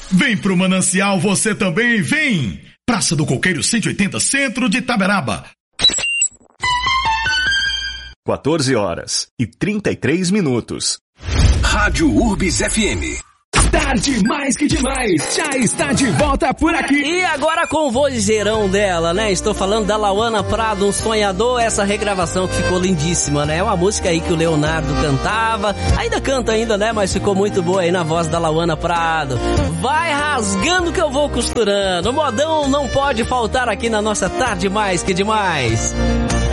Vem pro Manancial você também, vem! Praça do Coqueiro 180, centro de Itaberaba. 14h33. Rádio Urbis FM. Tarde mais que demais, já está de volta por aqui. E agora com o vozeirão dela, né? Estou falando da Lauana Prado, Um Sonhador, essa regravação que ficou lindíssima, né? É uma música aí que o Leonardo cantava, ainda canta ainda, né? Mas ficou muito boa aí na voz da Lauana Prado. Vai rasgando que eu vou costurando, o modão não pode faltar aqui na nossa Tarde mais que demais.